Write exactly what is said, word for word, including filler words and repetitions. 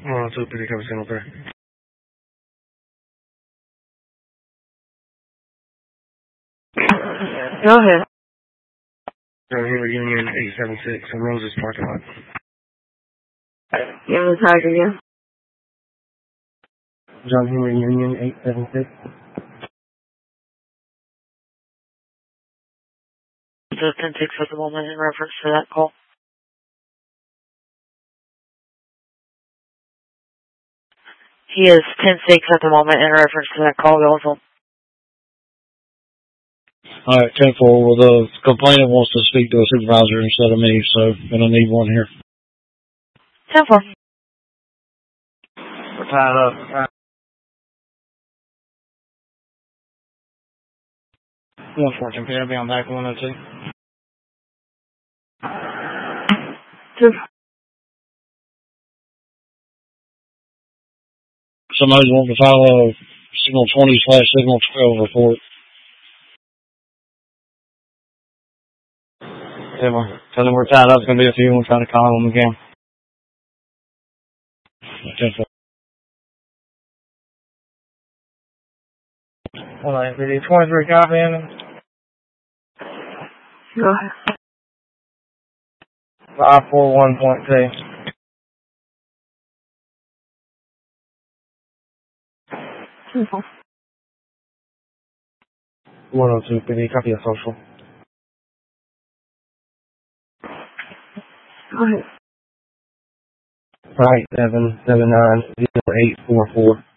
one oh two, P D, copy single three. Go ahead. John Henry Union eight seven six in Roses parking lot. Give me the tag again. John Henry Union eight seven six. So ten six at the moment in reference to that call. He is ten six at the moment in reference to that call also. Alright, ten four. Well, the complainant wants to speak to a supervisor instead of me, so I'm going to need one here. ten four. We're tied up. one fourteen, P D, I'll be on back one oh two. Two. Somebody's wanting to file a signal twenty slash signal twelve report. Yeah, tell them we're tied up. It's going to be a few. We'll try to call them again. ten four. Hold on, P D, twenty-three copying. Go ahead. five four one point two. ten four. one oh two, P D, copy of social. Go ahead. Right, seven seven nine zero eight four four.